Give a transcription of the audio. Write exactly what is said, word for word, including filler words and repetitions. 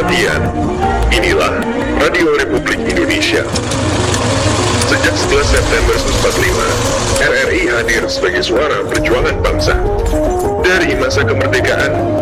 perhatian. Inilah Radio Republik Indonesia. Sejak sebelas September seribu sembilan ratus empat puluh lima, R R I hadir sebagai suara perjuangan bangsa. Dari masa kemerdekaan